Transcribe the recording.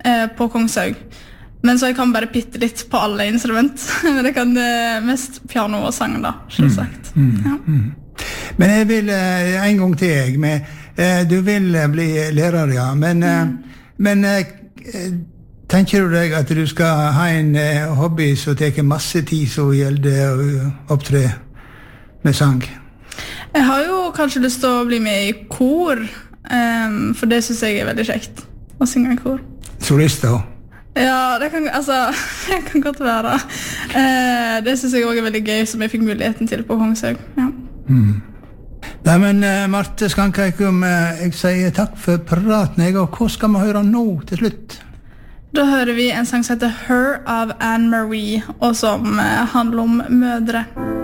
på Kongshaug. Men så jeg kan bare pitte litt på alle instrument. Men jeg kan mest piano og sang da, selvsagt. Ja. Men jeg vil en gang til jeg, du vil bli lærer, ja, men tenker du deg at du skal ha en hobby som tar masse tid som gjelder å opptre med sang? Jeg har jo kanskje lyst til å bli med i kor, for det synes jeg veldig kjekt, å synge i kor. Solist da? Ja, det kan godt være. Det synes jeg også veldig gøy, som jeg fikk muligheten til på Kongshaug. Ja. Nei, men Marte Skankeikum, jeg sier takk for praten, og hva skal vi høre nå til slutt? Da hører vi en sang som heter Her av Anne Marie, og som handler om mødre.